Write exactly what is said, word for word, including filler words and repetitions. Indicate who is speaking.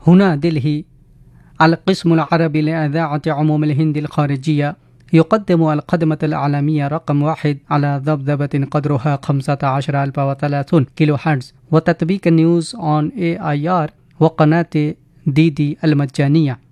Speaker 1: هنا دلهي. القسم العربي لإذاعة عموم الهند الخارجية يقدم القدمة الإعلامية رقم واحد على ذبذبة قدرها خمسة عشر ألف وثلاثون كيلو هرتز، وتطبيق النيوز أون إي آي آر، وقناة دي دي المجانية.